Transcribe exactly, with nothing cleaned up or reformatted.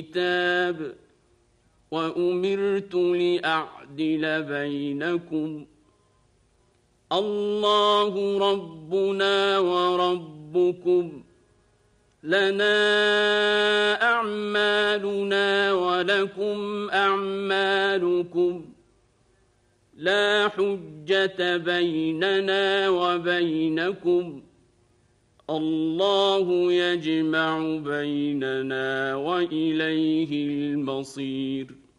الكتاب وأمرت لأعدل بينكم الله ربنا وربكم لنا أعمالنا ولكم أعمالكم لا حجة بيننا وبينكم الله يجمع بيننا وإليه المصير